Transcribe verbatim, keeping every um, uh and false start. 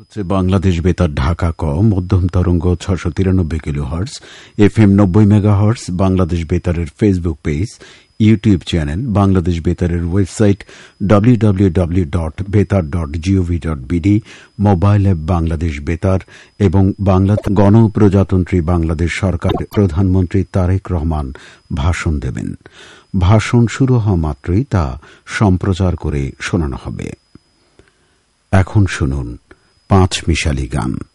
হচ্ছে বাংলাদেশ বেতার ঢাকা ক মধ্যম তরঙ্গ ছশো তিরানব্বই কিলো হার্টজ, এফ এম নব্বই mega hertz, Bangladesh বেতারের Facebook page, YouTube channel, Bangladesh বেতারের website W W W dot বেতার dot gov dot BD, mobile app Bangladesh বেতার এবং বাংলা গণপ্রজাতন্ত্রী বাংলাদেশ সরকার প্রধানমন্ত্রী তারেক রহমান ভাষণ দেবেন। ভাষণ শুরু হওয়া মাত্রই তা সম্প্রচার করে শোনানো হবে। এখন শুনুন পাঁচ মিশালি গান।